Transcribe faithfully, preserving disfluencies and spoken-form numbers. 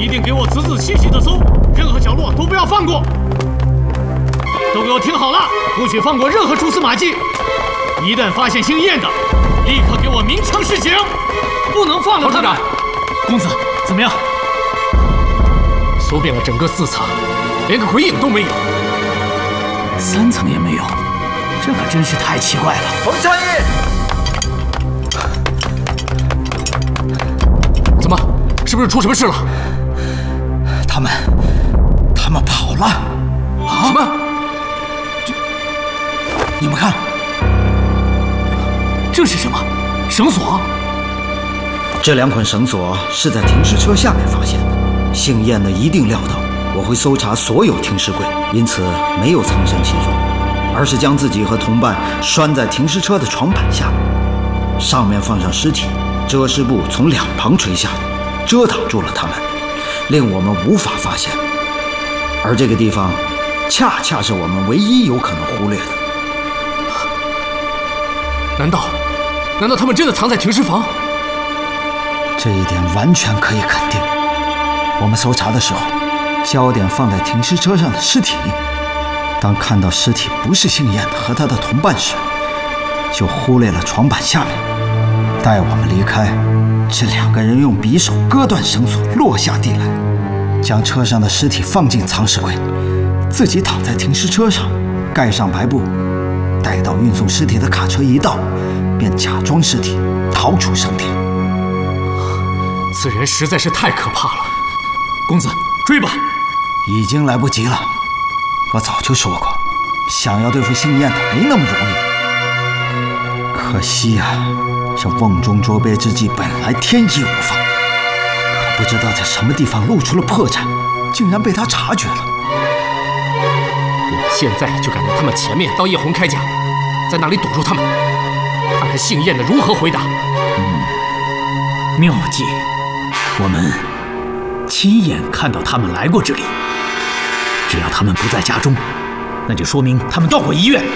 一定给我仔仔细细的搜，任何角落都不要放过。都给我听好了，不许放过任何蛛丝马迹。一旦发现姓燕的，立刻给我鸣枪示警，不能放了他们。 公子，怎么样？ 搜遍了整个四层，连个鬼影都没有。 三层也没有，这可真是太奇怪了。 冯差役， 怎么？是不是出什么事了？ 他们，他们跑了。 啊？什么？ 这，你们看， 这是什么？绳索？ 这两捆绳索是在停尸车下面发现的。姓燕的一定料到我会搜查所有停尸柜，因此没有藏身其中，而是将自己和同伴拴在停尸车的床板下，上面放上尸体，遮尸布从两旁垂下，遮挡住了他们，令我们无法发现。而这个地方恰恰是我们唯一有可能忽略的。 难道难道他们真的藏在停尸房？ 这一点完全可以肯定。我们搜查的时候，焦点放在停尸车上的尸体，当看到尸体不是姓燕的和他的同伴时，就忽略了床板下面。待我们离开，这两个人用匕首割断绳索，落下地来，将车上的尸体放进藏尸柜，自己躺在停尸车上，盖上白布，待到运送尸体的卡车一到，便假装尸体逃出升天。 此人实在是太可怕了。公子，追吧！ 已经来不及了。我早就说过，想要对付姓燕的没那么容易。可惜呀、啊，这瓮中捉鳖之计本来天衣无缝，可不知道在什么地方露出了破绽，竟然被他察觉了。 我现在就赶到他们前面，到叶红开家，在那里堵住他们，看看姓燕的如何回答。 嗯，妙计，我们亲眼看到他们来过这里，只要他们不在家中，那就说明他们到过医院。